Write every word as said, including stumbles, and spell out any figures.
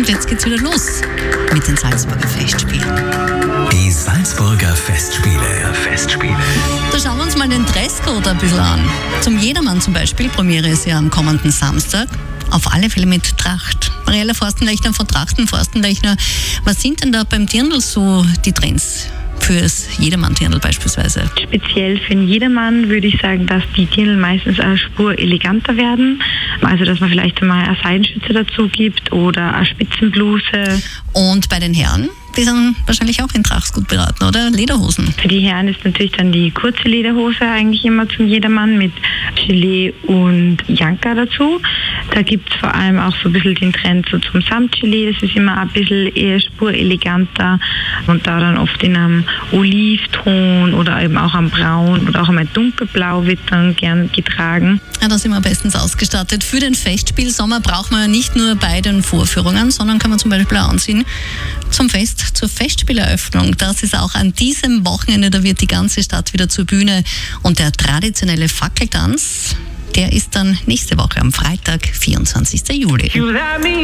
jetzt geht's wieder los mit den Salzburger Festspielen. Die Salzburger Festspiele. Festspiele. Da schauen wir uns mal den Dresscode ein bisschen an. Zum Jedermann zum Beispiel, Premiere ist ja am kommenden Samstag. Auf alle Fälle mit Tracht. Mariella Forstenlechner von Trachten Forstenlechner, was sind denn da beim Dirndl so die Trends fürs Jedermann-Dirndl beispielsweise? Speziell für den Jedermann würde ich sagen, dass die Dirndl meistens eine Spur eleganter werden. Also dass man vielleicht mal eine Seidenschürze dazu gibt oder eine Spitzenbluse. Und bei den Herren? Die sind wahrscheinlich auch in Tracht gut beraten, oder? Lederhosen. Für die Herren ist natürlich dann die kurze Lederhose eigentlich immer zum Jedermann mit Gilet und Janka dazu. Da gibt es vor allem auch so ein bisschen den Trend so zum Samtgilet. Das ist immer ein bisschen eher spureleganter und da dann oft in einem Olivton oder eben auch am Braun oder auch einmal dunkelblau wird dann gern getragen. Ja, da sind wir bestens ausgestattet. Für den Festspielsommer braucht man ja nicht nur bei den Vorführungen, sondern kann man zum Beispiel auch anziehen zum Fest, zur Festspieleröffnung. Das ist auch an diesem Wochenende, da wird die ganze Stadt wieder zur Bühne. Und der traditionelle Fackeltanz, der ist dann nächste Woche am Freitag, vierundzwanzigsten Juli.